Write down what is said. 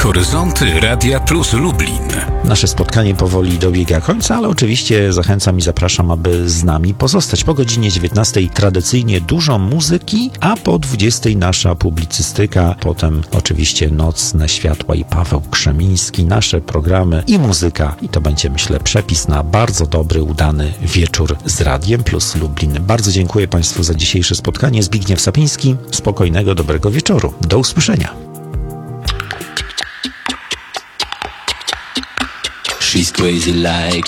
Horyzonty Radia Plus Lublin. Nasze spotkanie powoli dobiega końca, ale oczywiście zachęcam i zapraszam, aby z nami pozostać. Po godzinie 19 tradycyjnie dużo muzyki, a po 20 nasza publicystyka, potem oczywiście Nocne Światła i Paweł Krzemiński, nasze programy i muzyka. I to będzie, myślę, przepis na bardzo dobry, udany wieczór z Radiem Plus Lublin. Bardzo dziękuję Państwu za dzisiejsze spotkanie. Zbigniew Sapiński. Spokojnego, dobrego wieczoru. Do usłyszenia. She's crazy like